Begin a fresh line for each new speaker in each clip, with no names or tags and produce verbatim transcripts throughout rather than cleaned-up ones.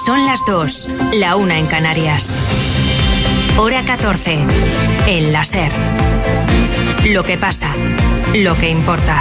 Son las dos, la una en Canarias. Hora catorce, en la SER. Lo que pasa, lo que importa.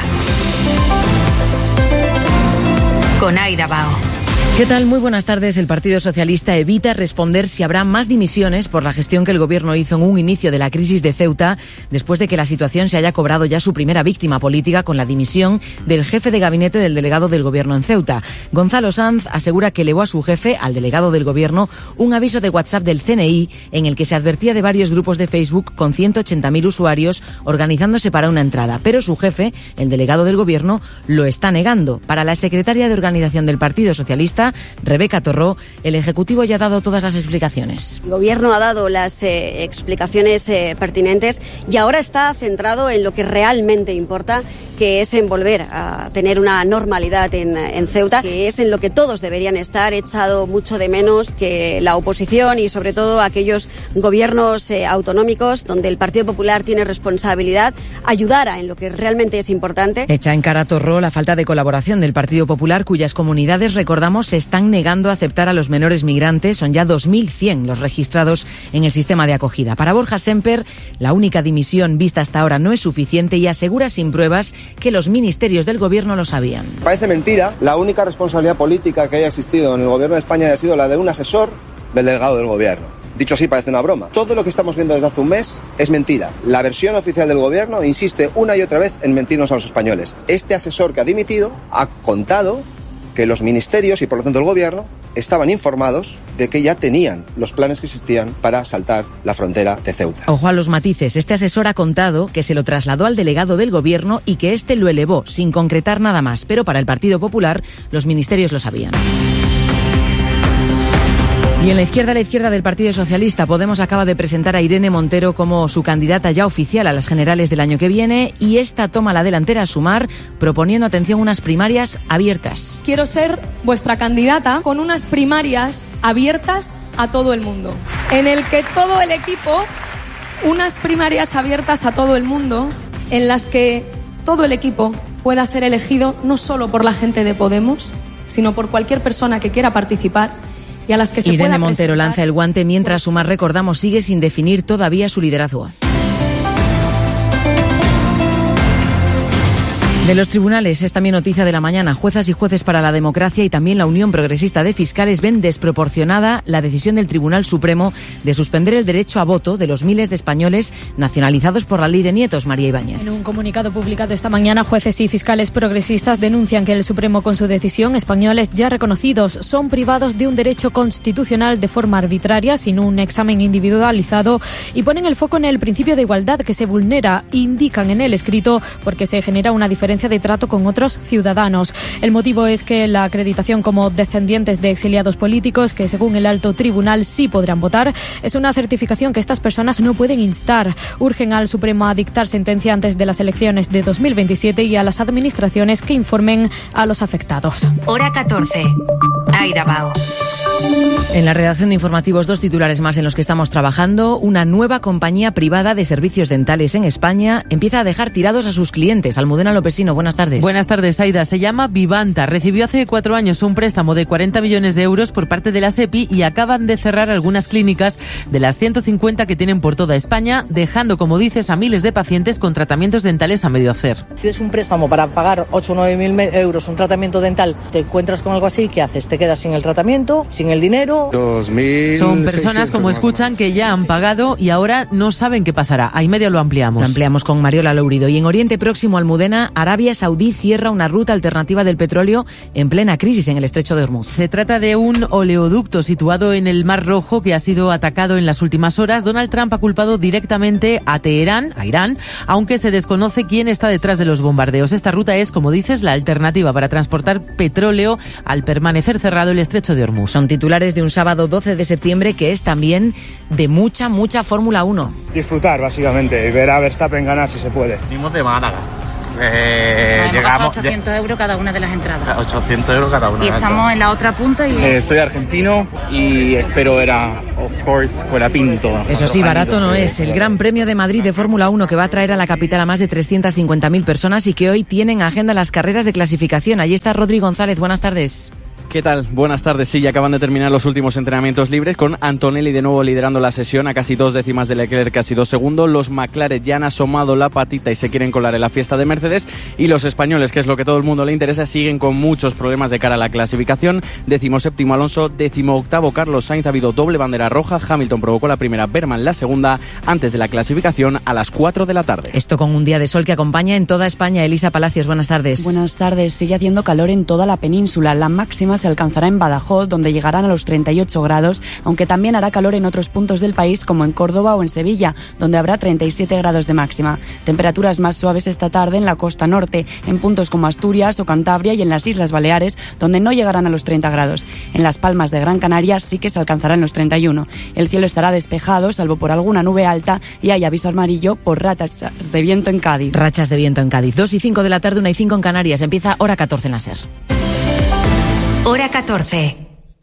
Con Aida Bao.
¿Qué tal? Muy buenas tardes. El Partido Socialista evita responder si habrá más dimisiones por la gestión que el Gobierno hizo en un inicio de la crisis de Ceuta, después de que la situación se haya cobrado ya su primera víctima política con la dimisión del jefe de gabinete del delegado del Gobierno en Ceuta. Gonzalo Sanz asegura que elevó a su jefe, al delegado del Gobierno, un aviso de WhatsApp del C N I en el que se advertía de varios grupos de Facebook con ciento ochenta mil usuarios organizándose para una entrada. Pero su jefe, el delegado del Gobierno, lo está negando. Para la secretaria de Organización del Partido Socialista, Rebeca Torró, el Ejecutivo ya ha dado todas las explicaciones.
El Gobierno ha dado las eh, explicaciones eh, pertinentes y ahora está centrado en lo que realmente importa, que es en volver a tener una normalidad en, en Ceuta, que es en lo que todos deberían estar. He echado mucho de menos que la oposición y sobre todo aquellos gobiernos eh, autonómicos donde el Partido Popular tiene responsabilidad ayudara en lo que realmente es importante.
Echa en cara a Torró la falta de colaboración del Partido Popular, cuyas comunidades, recordamos, se están negando a aceptar a los menores migrantes. Son ya dos mil cien los registrados en el sistema de acogida. Para Borja Semper, la única dimisión vista hasta ahora no es suficiente y asegura sin pruebas que los ministerios del Gobierno lo sabían.
Parece mentira. La única responsabilidad política que haya existido en el Gobierno de España ha sido la de un asesor del delegado del Gobierno. Dicho así, parece una broma. Todo lo que estamos viendo desde hace un mes es mentira. La versión oficial del Gobierno insiste una y otra vez en mentirnos a los españoles. Este asesor que ha dimitido ha contado que los ministerios y por lo tanto el Gobierno estaban informados de que ya tenían los planes que existían para saltar la frontera de Ceuta.
Ojo a los matices. Este asesor ha contado que se lo trasladó al delegado del Gobierno y que éste lo elevó sin concretar nada más. Pero para el Partido Popular, los ministerios lo sabían. Y en la izquierda, la izquierda del Partido Socialista, Podemos acaba de presentar a Irene Montero como su candidata ya oficial a las generales del año que viene, y esta toma la delantera a Sumar, proponiendo, atención, unas primarias abiertas.
Quiero ser vuestra candidata con unas primarias abiertas a todo el mundo, en el que todo el equipo, unas primarias abiertas a todo el mundo, en las que todo el equipo pueda ser elegido no solo por la gente de Podemos, sino por cualquier persona que quiera participar. Y a las que se
Irene Montero lanza el guante mientras Sumar, recordamos, sigue sin definir todavía su liderazgo. De los tribunales es también noticia de la mañana. Juezas y jueces para la democracia y también la Unión Progresista de Fiscales ven desproporcionada la decisión del Tribunal Supremo de suspender el derecho a voto de los miles de españoles nacionalizados por la ley de nietos. María Ibáñez.
En un comunicado publicado esta mañana, jueces y fiscales progresistas denuncian que el Supremo, con su decisión, españoles ya reconocidos son privados de un derecho constitucional de forma arbitraria, sin un examen individualizado, y ponen el foco en el principio de igualdad que se vulnera. Indican en el escrito porque se genera una diferencia de trato con otros ciudadanos. El motivo es que la acreditación como descendientes de exiliados políticos, que según el alto tribunal sí podrán votar, es una certificación que estas personas no pueden instar. Urgen al Supremo a dictar sentencia antes de las elecciones de dos mil veintisiete y a las administraciones que informen a los afectados.
Hora catorce. Aida Bao.
En la redacción de informativos, dos titulares más en los que estamos trabajando. Una nueva compañía privada de servicios dentales en España empieza a dejar tirados a sus clientes. Almudena Lopesino, buenas tardes.
Buenas tardes, Aida. Se llama Vivanta. Recibió hace cuatro años un préstamo de cuarenta millones de euros por parte de la SEPI y acaban de cerrar algunas clínicas de las ciento cincuenta que tienen por toda España, dejando, como dices, a miles de pacientes con tratamientos dentales a medio hacer.
Si es un préstamo para pagar ocho o nueve mil euros un tratamiento dental, te encuentras con algo así, ¿qué haces? Te quedas sin el tratamiento, sin el dinero.
Son personas, como escuchan, que ya han pagado y ahora no saben qué pasará. Ahí medio lo ampliamos.
Lo ampliamos con Mariola Lourido. Y en Oriente Próximo, Almudena, Arabia Saudí cierra una ruta alternativa del petróleo en plena crisis en el estrecho de Hormuz.
Se trata de un oleoducto situado en el Mar Rojo que ha sido atacado en las últimas horas. Donald Trump ha culpado directamente a Teherán, a Irán, aunque se desconoce quién está detrás de los bombardeos. Esta ruta es, como dices, la alternativa para transportar petróleo al permanecer cerrado el estrecho de Hormuz.
Son titulares de un sábado doce de septiembre que es también de mucha, mucha Fórmula uno.
Disfrutar, básicamente, y ver a Verstappen ganar si se puede.
Venimos de Málaga. Eh, llegamos
ochocientos euros cada una de las entradas.
ochocientos euros cada una.
Y estamos en la otra punta. Y...
Eh, soy argentino y espero ver a, of course, Colapinto.
Eso sí, barato no es. El Gran Premio de Madrid de Fórmula uno, que va a traer a la capital a más de trescientas cincuenta mil personas y que hoy tienen agenda las carreras de clasificación. Allí está Rodri González. Buenas tardes.
¿Qué tal? Buenas tardes. Sí, ya acaban de terminar los últimos entrenamientos libres con Antonelli de nuevo liderando la sesión a casi dos décimas de Leclerc, casi dos segundos. Los McLaren ya han asomado la patita y se quieren colar en la fiesta de Mercedes. Y los españoles, que es lo que todo el mundo le interesa, siguen con muchos problemas de cara a la clasificación. Décimo séptimo Alonso, décimo octavo Carlos Sainz. Ha habido doble bandera roja. Hamilton provocó la primera, Berman la segunda, antes de la clasificación a las cuatro de la tarde.
Esto con un día de sol que acompaña en toda España. Elisa Palacios, buenas tardes.
Buenas tardes. Sigue haciendo calor en toda la península. La máxima se alcanzará en Badajoz, donde llegarán a los treinta y ocho grados, aunque también hará calor en otros puntos del país, como en Córdoba o en Sevilla, donde habrá treinta y siete grados de máxima. Temperaturas más suaves esta tarde en la costa norte, en puntos como Asturias o Cantabria y en las Islas Baleares, donde no llegarán a los treinta grados. En Las Palmas de Gran Canaria sí que se alcanzarán los treinta y uno. El cielo estará despejado, salvo por alguna nube alta, y hay aviso amarillo por rachas de viento en Cádiz.
Rachas de viento en Cádiz. dos y cinco de la tarde, una y cinco en Canarias. Empieza Hora catorce en la SER.
Hora catorce.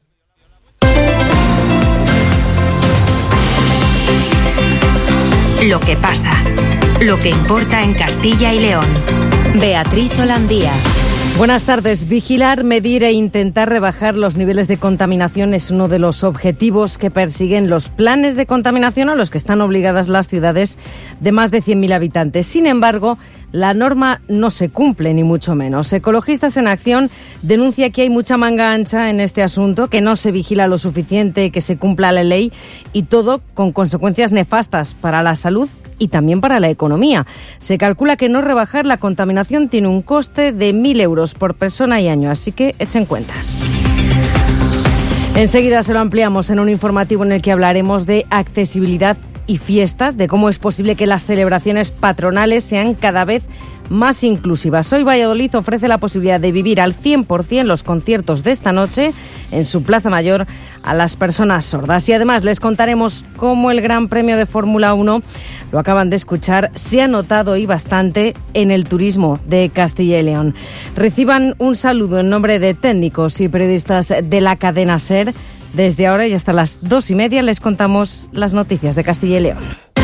Lo que pasa, lo que importa en Castilla y León. Beatriz Holandía.
Buenas tardes. Vigilar, medir e intentar rebajar los niveles de contaminación es uno de los objetivos que persiguen los planes de contaminación a los que están obligadas las ciudades de más de cien mil habitantes. Sin embargo, la norma no se cumple, ni mucho menos. Ecologistas en Acción denuncia que hay mucha manga ancha en este asunto, que no se vigila lo suficiente, que se cumpla la ley, y todo con consecuencias nefastas para la salud y también para la economía. Se calcula que no rebajar la contaminación tiene un coste de mil euros por persona y año, así que echen cuentas. Enseguida se lo ampliamos en un informativo en el que hablaremos de accesibilidad y fiestas, de cómo es posible que las celebraciones patronales sean cada vez más inclusivas. Hoy Valladolid ofrece la posibilidad de vivir al cien por ciento los conciertos de esta noche en su Plaza Mayor a las personas sordas. Y además les contaremos cómo el Gran Premio de Fórmula uno, lo acaban de escuchar, se ha notado y bastante en el turismo de Castilla y León. Reciban un saludo en nombre de técnicos y periodistas de la cadena SER. Desde ahora y hasta las dos y media les contamos las noticias de Castilla y León.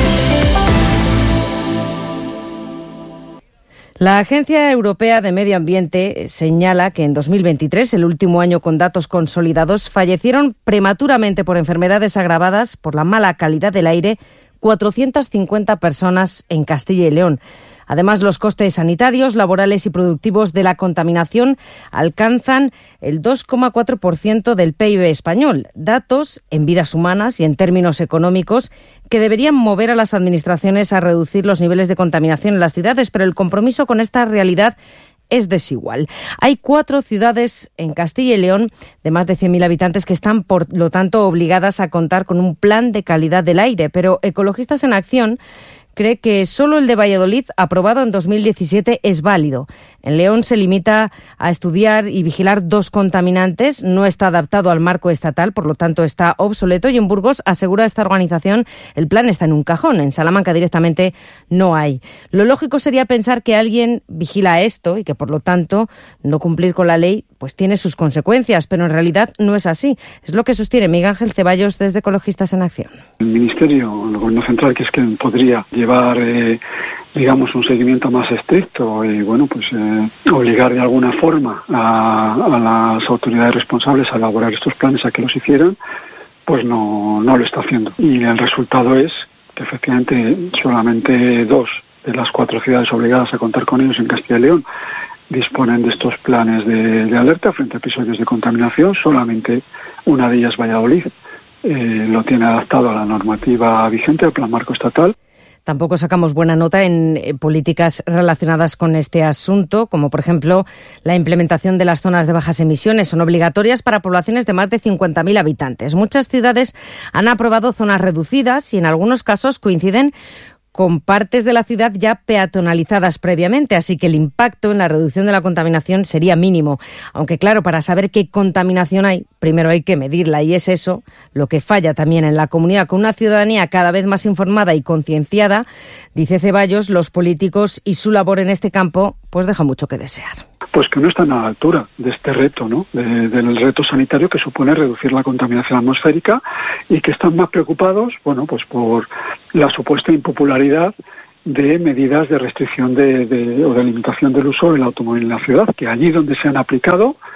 La Agencia Europea de Medio Ambiente señala que en dos mil veintitrés, el último año con datos consolidados, fallecieron prematuramente por enfermedades agravadas por la mala calidad del aire cuatrocientas cincuenta personas en Castilla y León. Además, los costes sanitarios, laborales y productivos de la contaminación alcanzan el dos coma cuatro por ciento del P I B español. Datos en vidas humanas y en términos económicos que deberían mover a las administraciones a reducir los niveles de contaminación en las ciudades, pero el compromiso con esta realidad es desigual. Hay cuatro ciudades en Castilla y León de más de cien mil habitantes que están, por lo tanto, obligadas a contar con un plan de calidad del aire, pero Ecologistas en Acción cree que solo el de Valladolid, aprobado en dos mil diecisiete, es válido. En León se limita a estudiar y vigilar dos contaminantes, no está adaptado al marco estatal, por lo tanto está obsoleto, y en Burgos, asegura esta organización, el plan está en un cajón. En Salamanca directamente no hay. Lo lógico sería pensar que alguien vigila esto y que, por lo tanto, no cumplir con la ley pues tiene sus consecuencias, pero en realidad no es así. Es lo que sostiene Miguel Ángel Ceballos desde Ecologistas en Acción.
El Ministerio, el Gobierno Central, que es quien podría llevar, eh, digamos, un seguimiento más estricto y, bueno, pues eh, obligar de alguna forma a, a las autoridades responsables a elaborar estos planes a que los hicieran, pues no, no lo está haciendo. Y el resultado es que efectivamente solamente dos de las cuatro ciudades obligadas a contar con ellos en Castilla y León disponen de estos planes de, de alerta frente a episodios de contaminación. Solamente una de ellas, Valladolid, eh, lo tiene adaptado a la normativa vigente, al plan marco estatal.
Tampoco sacamos buena nota en políticas relacionadas con este asunto, como por ejemplo la implementación de las zonas de bajas emisiones. Son obligatorias para poblaciones de más de cincuenta mil habitantes. Muchas ciudades han aprobado zonas reducidas y en algunos casos coinciden con partes de la ciudad ya peatonalizadas previamente, así que el impacto en la reducción de la contaminación sería mínimo. Aunque claro, para saber qué contaminación hay, primero hay que medirla, y es eso lo que falla también en la comunidad. Con una ciudadanía cada vez más informada y concienciada, dice Ceballos, los políticos y su labor en este campo pues deja mucho que desear.
Pues que no están a la altura de este reto, ¿no? De, del reto sanitario que supone reducir la contaminación atmosférica, y que están más preocupados, bueno, pues por la supuesta impopularidad de medidas de restricción de, de, o de limitación del uso del automóvil en la ciudad, que allí donde se han aplicado,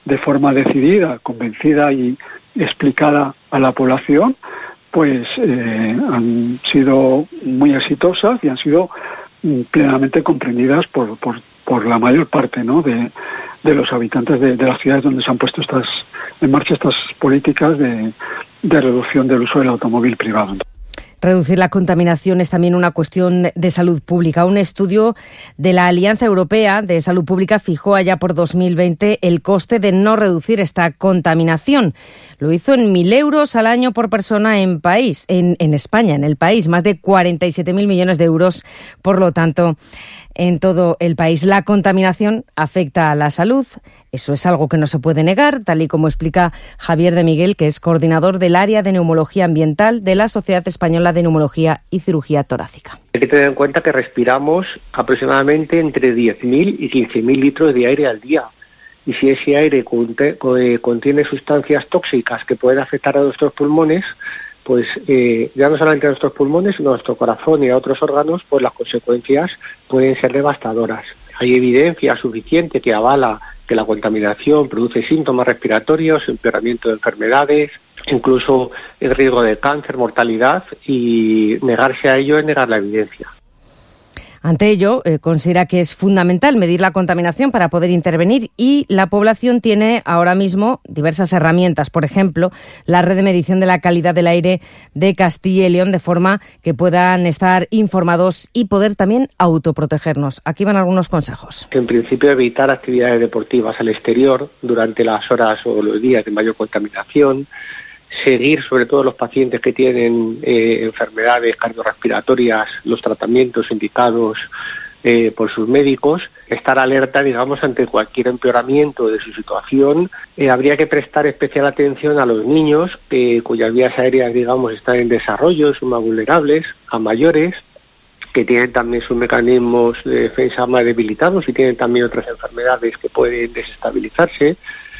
de forma decidida, convencida y explicada a la población, pues eh, han sido muy exitosas y han sido plenamente comprendidas por, por, por la mayor parte, ¿no?, de, de los habitantes de, de las ciudades donde se han puesto estas en marcha estas políticas de, de reducción del uso del automóvil privado.
Reducir la contaminación es también una cuestión de salud pública. Un estudio de la Alianza Europea de Salud Pública fijó allá por dos mil veinte el coste de no reducir esta contaminación. Lo hizo en mil euros al año por persona en país, en, en España, en el país, más de cuarenta y siete mil millones de euros, por lo tanto, en todo el país. La contaminación afecta a la salud. Eso es algo que no se puede negar, tal y como explica Javier de Miguel, que es coordinador del área de neumología ambiental de la Sociedad Española de Neumología y Cirugía Torácica.
Hay que tener en cuenta que respiramos aproximadamente entre diez mil y quince mil litros de aire al día. Y si ese aire contiene sustancias tóxicas que pueden afectar a nuestros pulmones, pues eh, ya no solamente a nuestros pulmones, sino a nuestro corazón y a otros órganos, pues las consecuencias pueden ser devastadoras. Hay evidencia suficiente que avala que la contaminación produce síntomas respiratorios, empeoramiento de enfermedades, incluso el riesgo de cáncer, mortalidad, y negarse a ello es negar la evidencia.
Ante ello, eh, considera que es fundamental medir la contaminación para poder intervenir y la población tiene ahora mismo diversas herramientas. Por ejemplo, la red de medición de la calidad del aire de Castilla y León, de forma que puedan estar informados y poder también autoprotegernos. Aquí van algunos consejos.
En principio, evitar actividades deportivas al exterior durante las horas o los días de mayor contaminación. Seguir, sobre todo los pacientes que tienen eh, enfermedades cardiorrespiratorias, los tratamientos indicados eh, por sus médicos. Estar alerta, digamos, ante cualquier empeoramiento de su situación. Eh, habría que prestar especial atención a los niños eh, cuyas vías aéreas, digamos, están en desarrollo, son más vulnerables, a mayores que tienen también sus mecanismos de defensa más debilitados y tienen también otras enfermedades que pueden desestabilizarse,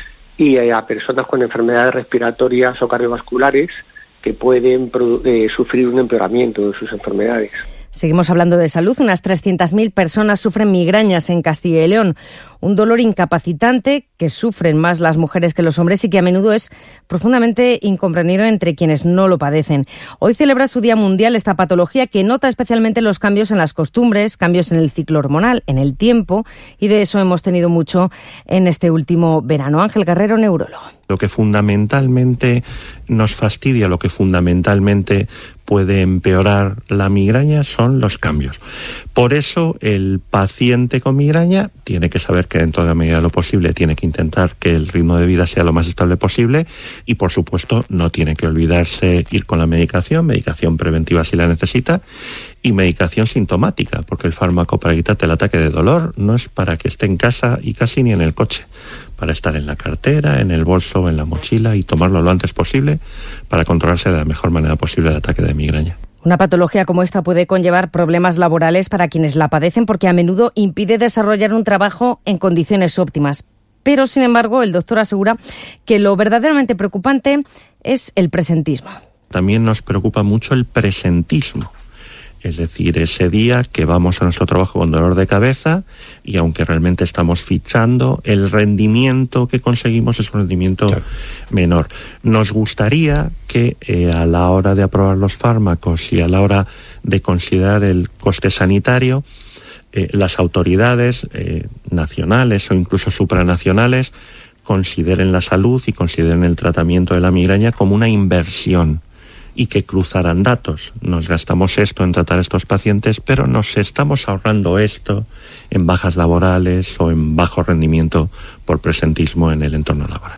y a personas con enfermedades respiratorias o cardiovasculares que pueden eh, sufrir un empeoramiento de sus enfermedades.
Seguimos hablando de salud. Unas trescientas mil personas sufren migrañas en Castilla y León, un dolor incapacitante que sufren más las mujeres que los hombres y que a menudo es profundamente incomprendido entre quienes no lo padecen. Hoy celebra su Día Mundial esta patología que nota especialmente los cambios en las costumbres, cambios en el ciclo hormonal, en el tiempo, y de eso hemos tenido mucho en este último verano. Ángel Guerrero, neurólogo.
Lo que fundamentalmente nos fastidia, lo que fundamentalmente puede empeorar la migraña son los cambios. Por eso el paciente con migraña tiene que saber que dentro de la medida de lo posible tiene que intentar que el ritmo de vida sea lo más estable posible y, por supuesto, no tiene que olvidarse ir con la medicación, medicación preventiva si la necesita, y medicación sintomática, porque el fármaco para quitarte el ataque de dolor no es para que esté en casa y casi ni en el coche, para estar en la cartera, en el bolso, en la mochila y tomarlo lo antes posible para controlarse de la mejor manera posible el ataque de migraña.
Una patología como esta puede conllevar problemas laborales para quienes la padecen porque a menudo impide desarrollar un trabajo en condiciones óptimas. Pero, sin embargo, el doctor asegura que lo verdaderamente preocupante es el presentismo.
También nos preocupa mucho el presentismo. Es decir, ese día que vamos a nuestro trabajo con dolor de cabeza y aunque realmente estamos fichando, el rendimiento que conseguimos es un rendimiento claro. menor. Nos gustaría que eh, a la hora de aprobar los fármacos y a la hora de considerar el coste sanitario, eh, las autoridades eh, nacionales o incluso supranacionales consideren la salud y consideren el tratamiento de la migraña como una inversión, y que cruzaran datos. Nos gastamos esto en tratar a estos pacientes, pero nos estamos ahorrando esto en bajas laborales o en bajo rendimiento por presentismo en el entorno laboral.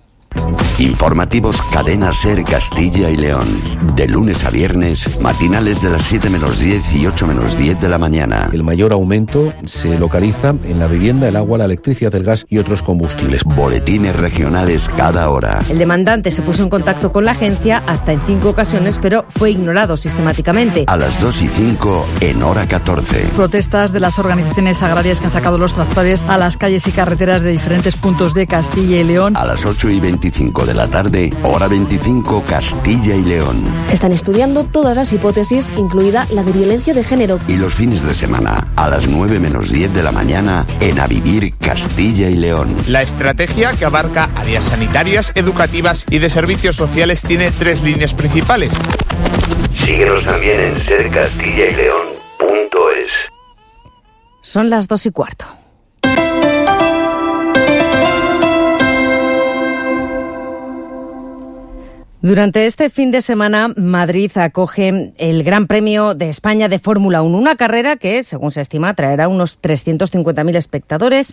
Informativos Cadena SER Castilla y León. De lunes a viernes, matinales de las siete menos diez y ocho menos diez de la mañana.
El mayor aumento se localiza en la vivienda, el agua, la electricidad, el gas y otros combustibles.
Boletines regionales cada hora.
El demandante se puso en contacto con la agencia hasta en cinco ocasiones, pero fue ignorado sistemáticamente.
A las dos y cinco en hora catorce.
Protestas de las organizaciones agrarias que han sacado los tractores a las calles y carreteras de diferentes puntos de Castilla y León.
A las ocho y veinticinco de la tarde, hora veinticinco, Castilla y León.
Se están estudiando todas las hipótesis, incluida la de violencia de género.
Y los fines de semana, a las nueve menos diez de la mañana, en A Vivir Castilla y León.
La estrategia, que abarca áreas sanitarias, educativas y de servicios sociales, tiene tres líneas principales.
Síguenos también en ser castilla y león punto es.
Son las dos y cuarto. Durante este fin de semana, Madrid acoge el Gran Premio de España de Fórmula uno, una carrera que, según se estima, traerá unos trescientos cincuenta mil espectadores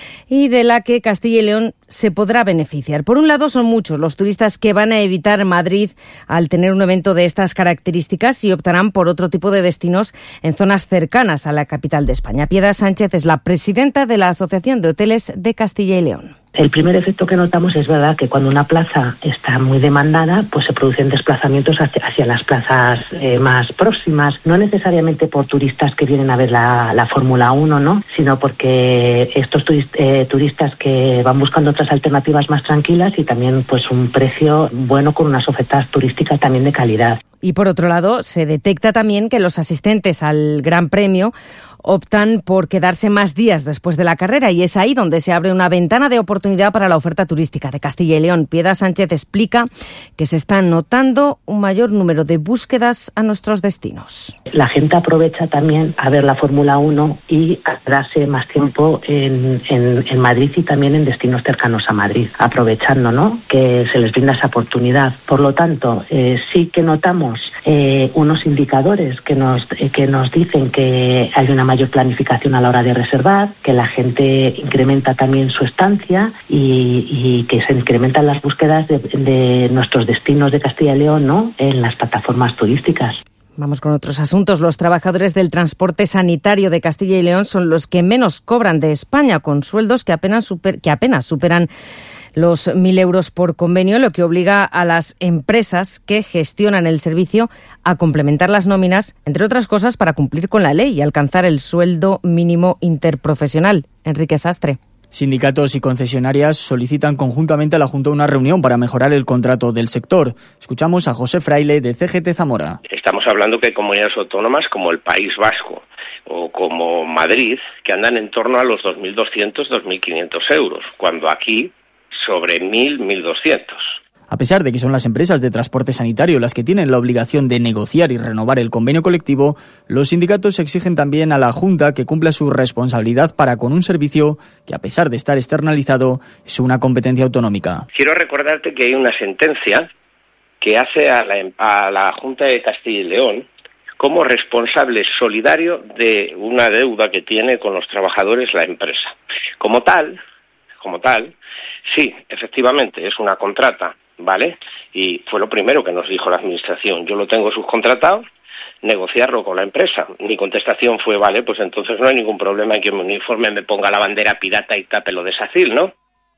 y de la que Castilla y León se podrá beneficiar. Por un lado, son muchos los turistas que van a evitar Madrid al tener un evento de estas características y optarán por otro tipo de destinos en zonas cercanas a la capital de España. Piedad Sánchez es la presidenta de la Asociación de Hoteles de Castilla y León.
El primer efecto que notamos es verdad que cuando una plaza está muy demandada, pues se producen desplazamientos hacia, hacia las plazas eh, más próximas, no necesariamente por turistas que vienen a ver la, la Fórmula uno, ¿no? Sino porque estos turist, eh, turistas que van buscando otras alternativas más tranquilas y también pues un precio bueno con unas ofertas turísticas también de calidad.
Y por otro lado, se detecta también que los asistentes al Gran Premio optan por quedarse más días después de la carrera y es ahí donde se abre una ventana de oportunidad para la oferta turística de Castilla y León. Piedad Sánchez explica que se está notando un mayor número de búsquedas a nuestros destinos.
La gente aprovecha también a ver la Fórmula uno y a quedarse más tiempo en, en, en Madrid y también en destinos cercanos a Madrid, aprovechando, ¿no?, que se les brinda esa oportunidad. Por lo tanto, eh, sí que notamos eh, unos indicadores que nos, eh, que nos dicen que hay una mayor planificación a la hora de reservar, que la gente incrementa también su estancia y, y que se incrementan las búsquedas de, de nuestros destinos de Castilla y León, ¿no?, en las plataformas turísticas.
Vamos con otros asuntos. Los trabajadores del transporte sanitario de Castilla y León son los que menos cobran de España, con sueldos que apenas, super, que apenas superan los mil euros por convenio, lo que obliga a las empresas que gestionan el servicio a complementar las nóminas, entre otras cosas, para cumplir con la ley y alcanzar el sueldo mínimo interprofesional. Enrique Sastre.
Sindicatos y concesionarias solicitan conjuntamente a la Junta una reunión para mejorar el contrato del sector. Escuchamos a José Fraile de C G T Zamora.
Estamos hablando que hay comunidades autónomas como el País Vasco o como Madrid que andan en torno a los dos mil doscientos, dos mil quinientos euros, cuando aquí sobre mil, mil doscientos.
A pesar de que son las empresas de transporte sanitario las que tienen la obligación de negociar y renovar el convenio colectivo, los sindicatos exigen también a la Junta que cumpla su responsabilidad para con un servicio que, a pesar de estar externalizado, es una competencia autonómica.
Quiero recordarte que hay una sentencia que hace a la, a la Junta de Castilla y León como responsable solidario de una deuda que tiene con los trabajadores la empresa. Como tal, como tal, sí, efectivamente, es una contrata, ¿vale? Y fue lo primero que nos dijo la Administración. Yo lo tengo subcontratado, negociarlo con la empresa. Mi contestación fue, vale, pues entonces no hay ningún problema en que mi uniforme me ponga la bandera pirata y tape lo de SACIL, ¿no?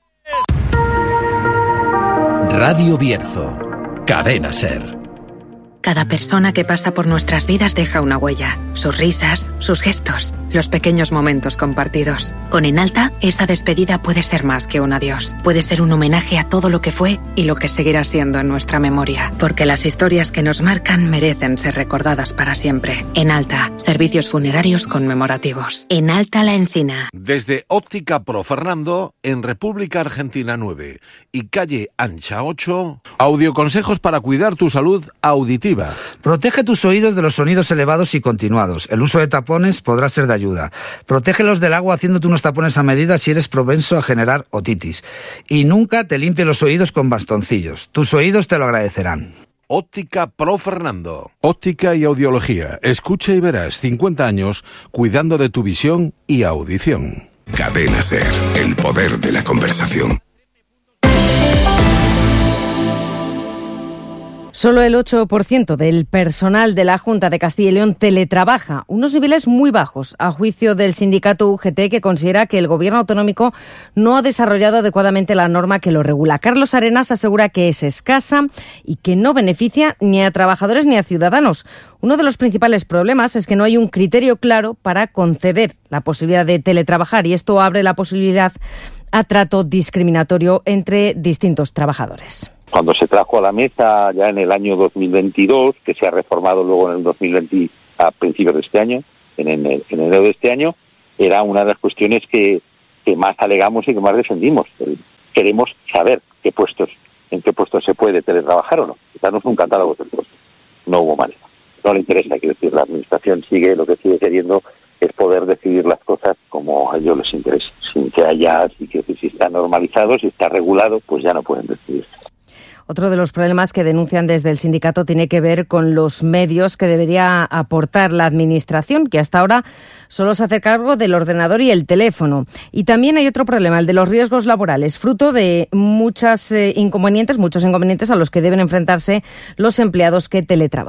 Radio Bierzo, Cadena SER.
Cada persona que pasa por nuestras vidas deja una huella. Sus risas, sus gestos, los pequeños momentos compartidos. Con Enalta, esa despedida puede ser más que un adiós. Puede ser un homenaje a todo lo que fue y lo que seguirá siendo en nuestra memoria. Porque las historias que nos marcan merecen ser recordadas para siempre. Enalta, servicios funerarios conmemorativos. Enalta La Encina.
Desde Óptica Pro Fernando, en República Argentina nueve y calle Ancha ocho, audioconsejos para cuidar tu salud auditiva.
Protege tus oídos de los sonidos elevados y continuados. El uso de tapones podrá ser de ayuda. Protégelos del agua haciéndote unos tapones a medida si eres propenso a generar otitis. Y nunca te limpies los oídos con bastoncillos. Tus oídos te lo agradecerán.
Óptica Pro Fernando. Óptica y audiología. Escucha y verás. cincuenta años cuidando de tu visión y audición.
Cadena SER. El poder de la conversación.
Solo el ocho por ciento del personal de la Junta de Castilla y León teletrabaja, unos niveles muy bajos, a juicio del sindicato U G T, que considera que el gobierno autonómico no ha desarrollado adecuadamente la norma que lo regula. Carlos Arenas asegura que es escasa y que no beneficia ni a trabajadores ni a ciudadanos. Uno de los principales problemas es que no hay un criterio claro para conceder la posibilidad de teletrabajar y esto abre la posibilidad a trato discriminatorio entre distintos trabajadores.
Cuando se trajo a la mesa ya en el año dos mil veintidós, que se ha reformado luego en el dos mil veinte a principios de este año, en enero, en enero de este año, era una de las cuestiones que, que más alegamos y que más defendimos. Queremos saber qué puestos, en qué puestos se puede teletrabajar o no. Darnos un catálogo de puestos. No hubo manera. No le interesa, quiero decir, la administración sigue, lo que sigue queriendo es poder decidir las cosas como a ellos les interesa. Sin que haya, si, que, si está normalizado, si está regulado, pues ya no pueden decidir.
Otro de los problemas que denuncian desde el sindicato tiene que ver con los medios que debería aportar la Administración, que hasta ahora solo se hace cargo del ordenador y el teléfono. Y también hay otro problema, el de los riesgos laborales, fruto de muchas eh, inconvenientes, muchos inconvenientes a los que deben enfrentarse los empleados que teletrabajan.